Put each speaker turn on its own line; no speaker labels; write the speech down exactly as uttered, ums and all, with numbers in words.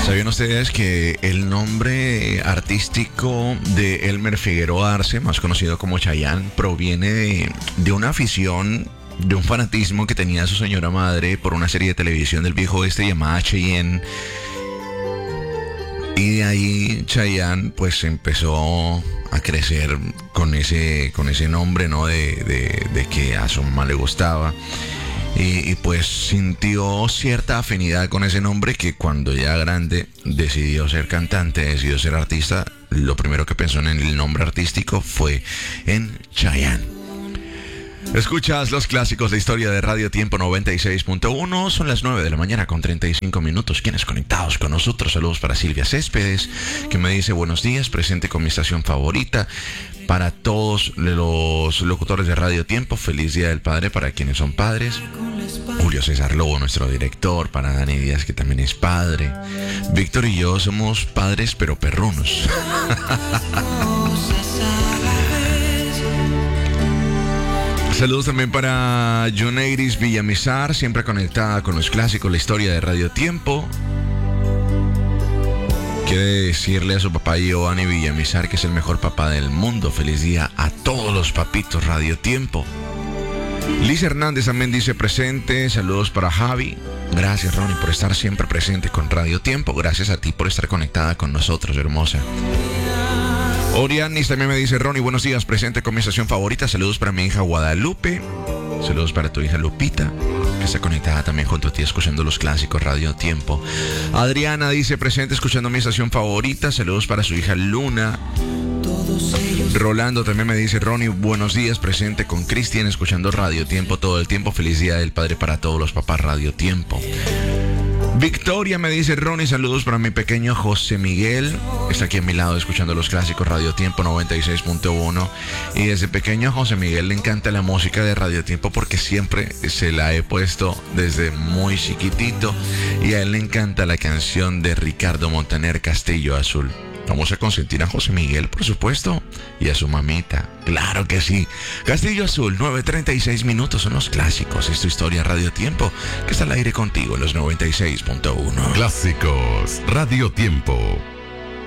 ¿Sabían ustedes que el nombre artístico de Elmer Figueroa Arce, más conocido como Chayanne, proviene de, de una afición, de un fanatismo que tenía su señora madre por una serie de televisión del viejo oeste llamada Cheyenne? Y de ahí Chayanne pues empezó a crecer con ese, con ese nombre, ¿no? De, de, de que a su mamá le gustaba. Y, y pues sintió cierta afinidad con ese nombre, que cuando ya grande decidió ser cantante, decidió ser artista. Lo primero que pensó en el nombre artístico fue en Chayanne. Escuchas los clásicos de historia de Radio Tiempo noventa y seis punto uno. Son las nueve de la mañana con treinta y cinco minutos. ¿Quiénes conectados con nosotros? Saludos para Silvia Céspedes, que me dice buenos días, presente con mi estación favorita. Para todos los locutores de Radio Tiempo, feliz Día del Padre para quienes son padres. Julio César Lobo, nuestro director. Para Dani Díaz, que también es padre. Víctor y yo somos padres pero perrunos. Saludos también para Joneiris Villamizar, siempre conectada con los clásicos, la historia de Radio Tiempo. Quiere decirle a su papá Giovanni Villamizar que es el mejor papá del mundo. Feliz día a todos los papitos Radio Tiempo. Liz Hernández también dice presente. Saludos para Javi. Gracias, Ronnie, por estar siempre presente con Radio Tiempo. Gracias a ti por estar conectada con nosotros, hermosa. Orianis también me dice, Ronnie, buenos días, presente con mi estación favorita. Saludos para mi hija Guadalupe. Saludos para tu hija Lupita, que está conectada también junto a ti escuchando los clásicos Radio Tiempo. Adriana dice, presente escuchando mi estación favorita. Saludos para su hija Luna. Rolando también me dice, Ronnie, buenos días, presente con Cristian escuchando Radio Tiempo todo el tiempo. Feliz Día del Padre para todos los papás Radio Tiempo. Victoria me dice, Ronnie, saludos para mi pequeño José Miguel. Está aquí a mi lado escuchando los clásicos Radio Tiempo noventa y seis punto uno. Y desde pequeño José Miguel le encanta la música de Radio Tiempo porque siempre se la he puesto desde muy chiquitito. Y a él le encanta la canción de Ricardo Montaner, Castillo Azul. Vamos a consentir a José Miguel, por supuesto, y a su mamita. Claro que sí. Castillo Azul, nueve treinta y seis minutos, son los clásicos. Es tu historia Radio Tiempo, que está al aire contigo en los noventa y seis punto uno.
Clásicos Radio Tiempo.